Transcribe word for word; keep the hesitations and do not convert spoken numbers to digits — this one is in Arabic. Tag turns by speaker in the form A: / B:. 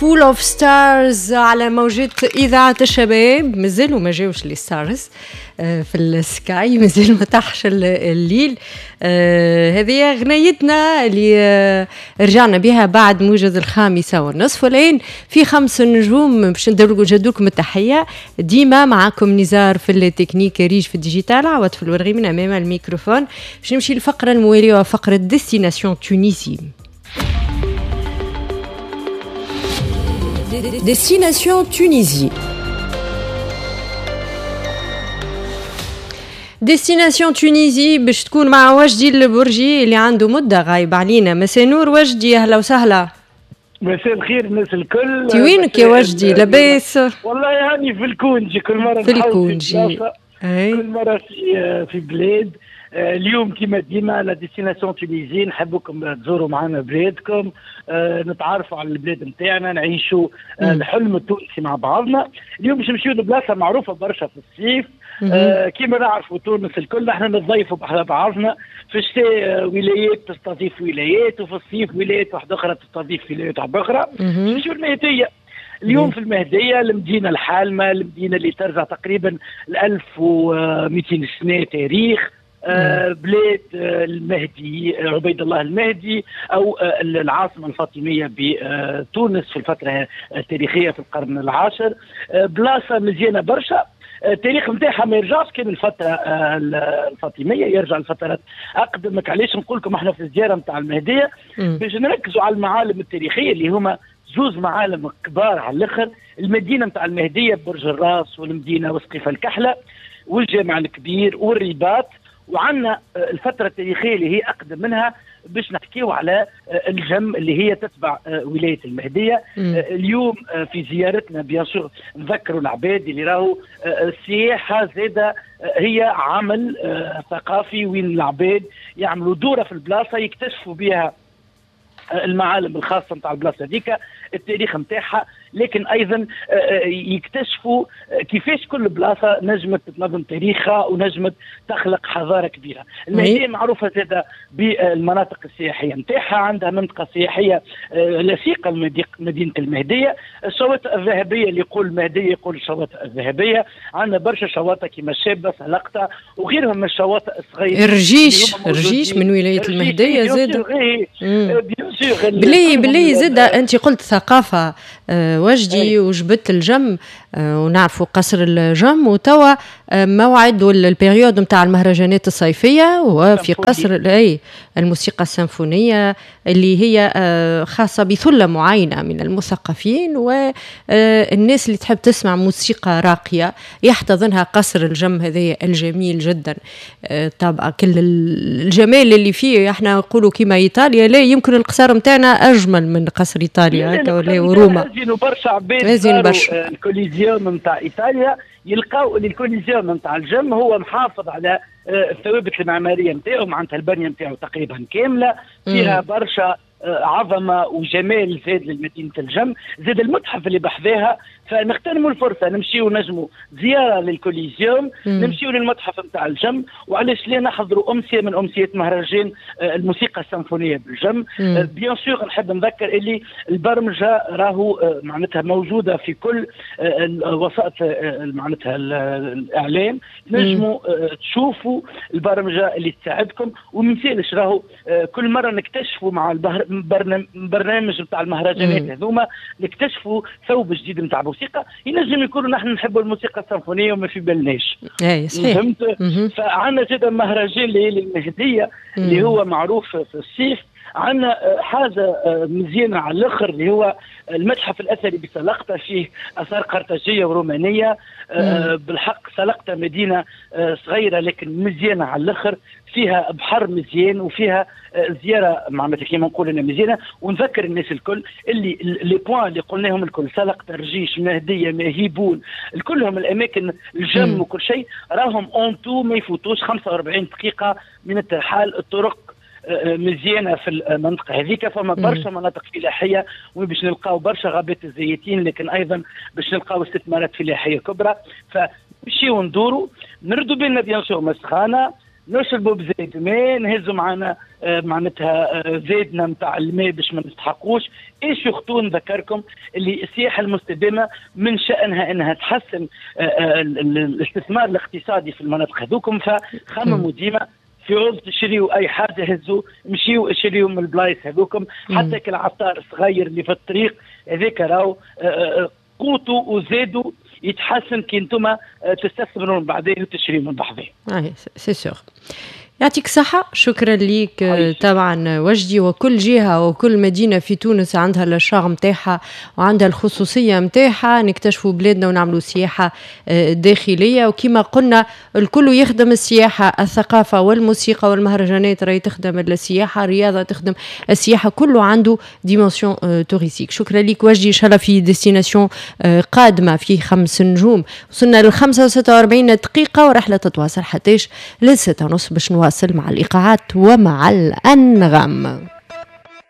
A: بول اوف ستارز على موجات إذاعة الشباب. مازالوا ما جاوش لي ستارز في السكاي، مازال ما طاحش الليل. هذه غنيتنا اللي رجعنا بها بعد موجز الخامسة والنصف، والآن في خمس نجوم باش ندردوكم التحية. ديما معكم نزار في التكنيك، ريج في الديجيتال، عوض في الورغي من أمام الميكروفون. باش نمشي الفقرة الموالية وفقرة ديستيناسيون تونيسي. ديستيناسيون تونيزي. ديستيناسيون تونيزي باش تكون مع وجدي البرجي اللي عنده مدة غايب علينا. مساء نور وجدي، أهلا وسهلا.
B: مساء الخير الناس الكل.
A: تي وينك يا وجدي؟ لاباس؟
B: والله هاني في الكونجي، كل مرة
A: في الكونجي،
B: كل مرة في في بلاد. اليوم كما ديما لا ديستيناسيون تونيزي نحبكم تزوروا معنا بلادكم، أه نتعرفوا على البلاد نتاعنا، نعيشوا أه الحلم التونسي مع بعضنا. اليوم باش نمشيو لبلاصه معروفه برشا في الصيف. أه كما نعرفوا تونس الكل احنا نتضيفوا على بعضنا. في الشتاء ولايات تستضيف ولايات، وفي الصيف ولايات واحده اخرى تستضيف ولايات اخرى. نمشيو المهديه اليوم. في المهديه المدينه الحالمه، المدينه اللي ترجع تقريبا ل ألف ومئتين سنه تاريخ. آه بلاد آه المهدي عبيد الله المهدي، او آه العاصمه الفاطميه بتونس في الفتره التاريخيه في القرن العاشر. آه بلاصه مزيانه برشا. التاريخ نتاعها ما يرجعش كان الفتره آه الفاطميه، يرجع لفترات اقدم. علاش نقول لكم احنا في الزياره نتاع المهديه باش نركزوا على المعالم التاريخيه اللي هما زوز معالم كبار على الاخر. المدينه نتاع المهديه برج الراس، والمدينه وسقيف الكحله، والجامع الكبير، والرباط. وعندنا الفترة التاريخية اللي هي أقدم منها باش نحكيو على الجم اللي هي تتبع ولاية المهدية. م. اليوم في زيارتنا بيان سور نذكروا العباد اللي راهو السياحة زادة هي عمل ثقافي وين العباد يعملوا دورة في البلاصة يكتشفوا بها المعالم الخاصة نتاع البلاصة هذيك، التاريخ نتاعها، لكن ايضا يكتشفوا كيفاش كل بلاصه نجمت تنظم تاريخها ونجمت تخلق حضاره كبيره. المهديه معروفه زاده بالمناطق السياحيه نتاعها، عندها منطقه سياحيه لصيقه مدينه المهديه. الشواطئ الذهبيه اللي يقول المهديه يقول الشواطئ الذهبيه. عندنا برشا شواطئ كيما الشابه، سلقطه، وغيرهم من الشواطئ الصغيره.
A: الرجيش، الرجيش من ولايه المهديه زاده. بلي بلي زاده انت قلت ثقافه وجدي وجبت الجم، ونعرفوا قصر الجم، وتوا موعد والبريود نتاع المهرجانات الصيفية، وفي قصر اي الموسيقى السيمفونية اللي هي خاصة بثلة معينة من المثقفين والناس اللي تحب تسمع موسيقى راقية يحتضنها قصر الجم هذا الجميل جدا. طبعا كل الجمال اللي فيه احنا نقولوا كما ايطاليا، لا يمكن القصر متاعنا اجمل من قصر ايطاليا هكا ولا وروما.
B: لازم برشا عباد الكوليزيوم نتاع ايطاليا يلقاو ان الكوليزيوم نتاع الجم هو محافظ على الثوابت المعماريه نتاعو، معناتها البنيه نتاعو تقريبا كامله، فيها برشا عظمه وجمال زاد لمدينه الجم. زاد المتحف اللي بحذاها، فنغتنموا الفرصه نمشيو نجموا زياره للكوليزيوم، نمشيو للمتحف نتاع الجم، وعلاش لا نحضروا امسيه من امسيات مهرجان الموسيقى السيمفونيه بالجم. بيان سور نحب نذكر اللي البرمجه راهو معناتها موجوده في كل وسائط معناتها الاعلام، نجموا تشوفوا البرمجه اللي تساعدكم. ومثالش راهو كل مره نكتشفوا مع البرنامج نتاع المهرجانات هذوما نكتشفوا ثوب جديد نتاع موسيقى. ينجم يكونوا نحن نحبوا الموسيقى السيمفونيه وما في بالناش.
A: اي صحيح.
B: فهمت. فعندنا زاد مهرجان ليالي المهديه اللي هو معروف في الصيف. عندنا حاجه مزيانه على الاخر اللي هو المتحف الاثري بسلقطه، فيه اثار قرطاجيه ورومانيه. أه بالحق سلقطه مدينه صغيره لكن مزيانه على الاخر، فيها بحر مزيان وفيها زياره معناتها كيما نقول انا مزيانه. ونذكر الناس الكل اللي لي بوان اللي قلناهم الكل، سلقطه، رجيش، مهديه، مهيبون، كلهم الاماكن الجم وكل شيء راهم اونتو ما يفوتوش خمسة وأربعين دقيقه من الترحال. الطرق مزيانه في المنطقه هذيك، فما برشا مناطق فلاحيه وين باش نلقاو برشا غابات الزيتين، لكن ايضا باش نلقاو استثمارات فلاحيه كبرى. فنمشيو ندوروا نردوا بالنا بيان سور مسخانه، نشربوا بزيت ماء، نهزوا معنا آه معناتها آه زيتنا نتاع الماء باش ما نستحقوش. ايش يخطون ذكركم اللي السياحه المستدامه من شانها انها تحسن آه آه الاستثمار الاقتصادي في المناطق هذوكم، فخمموا ديما في عوض تشريوا اي حاجه هزوا مشيوا اشريوا من البلايص هذوكم، حتى كالعطار الصغير اللي في الطريق هذاك راهو قوتوا وزادوا يتحسن كي انتم تستثمرون بعدين وتشريوا من بعدين.
A: اي سي سور. يعطيك الصحة، شكرا ليك. طبعا وجدي، وكل جهة وكل مدينة في تونس عندها الشارم متاعها وعندها الخصوصية متاعها، نكتشفوا بلادنا ونعملوا سياحة داخلية، وكما قلنا الكل يخدم السياحة، الثقافة والموسيقى والمهرجانات راهي تخدم السياحة، الرياضة تخدم السياحة، كله عنده ديمونسيون توريستيك. شكرا ليك وجدي، إن شاء الله في ديستيناسيون قادمة في خمس نجوم. وصلنا للخمسة وستة وأربعين دقيقة ورحلة تتواصل حتىش للستة ونص باش نواصل مع الإيقاعات ومع الأنغام.